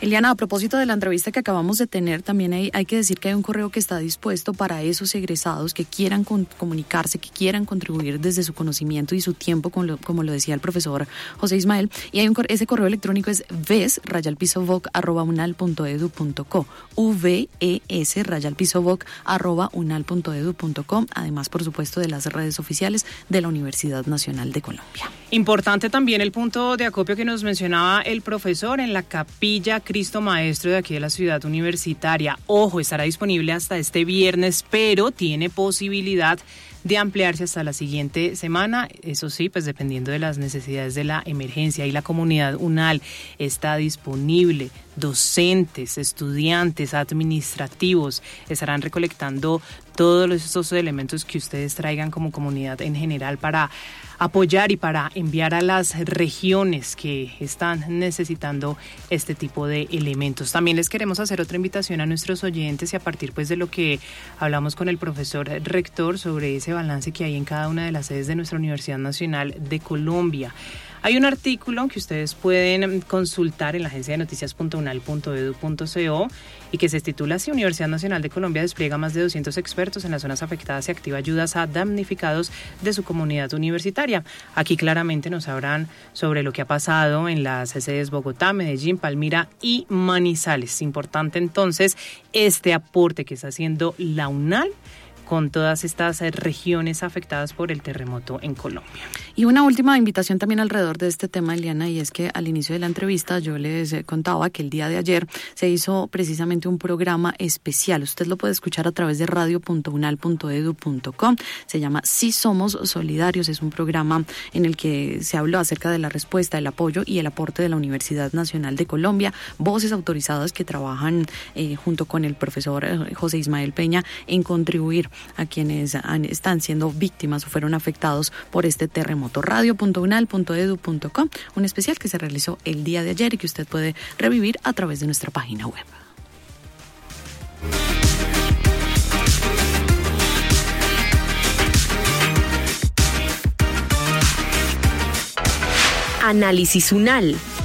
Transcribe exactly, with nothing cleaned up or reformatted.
Eliana, a propósito de la entrevista que acabamos de tener, también hay, hay que decir que hay un correo que está dispuesto para esos egresados que quieran con, comunicarse, que quieran contribuir desde su conocimiento y su tiempo, con lo, como lo decía el profesor José Ismael. Y hay un, ese correo electrónico es ves rayal piso voc arroba unal punto edu punto co, v e s rayal piso voc arroba unal punto edu punto com, además, por supuesto, de las redes oficiales de la Universidad Nacional de Colombia. Importante también el punto de acopio que nos mencionaba el profesor en la Capilla Cristo Maestro de aquí de la ciudad universitaria. Ojo, estará disponible hasta este viernes, pero tiene posibilidad de ampliarse hasta la siguiente semana, eso sí, pues dependiendo de las necesidades de la emergencia. Y la comunidad UNAL está disponible, docentes, estudiantes, administrativos, estarán recolectando todos estos elementos que ustedes traigan como comunidad en general para apoyar y para enviar a las regiones que están necesitando este tipo de elementos. También les queremos hacer otra invitación a nuestros oyentes y a partir pues de lo que hablamos con el profesor rector sobre ese balance que hay en cada una de las sedes de nuestra Universidad Nacional de Colombia. Hay un artículo que ustedes pueden consultar en la agencia de noticias punto unal punto edu punto co y que se titula así: Universidad Nacional de Colombia despliega más de doscientos expertos en las zonas afectadas y activa ayudas a damnificados de su comunidad universitaria. Aquí claramente nos hablan sobre lo que ha pasado en las sedes Bogotá, Medellín, Palmira y Manizales. Importante entonces este aporte que está haciendo la UNAL con todas estas regiones afectadas por el terremoto en Colombia. Y una última invitación también alrededor de este tema, Eliana, y es que al inicio de la entrevista yo les contaba que el día de ayer se hizo precisamente un programa especial. Usted lo puede escuchar a través de radio punto unal punto edu punto com. Se llama Sí Somos Solidarios. Es un programa en el que se habló acerca de la respuesta, el apoyo y el aporte de la Universidad Nacional de Colombia, voces autorizadas que trabajan eh, junto con el profesor José Ismael Peña en contribuir a quienes han, están siendo víctimas o fueron afectados por este terremoto. radio punto unal punto edu punto com, un especial que se realizó el día de ayer y que usted puede revivir a través de nuestra página web. Análisis UNAL.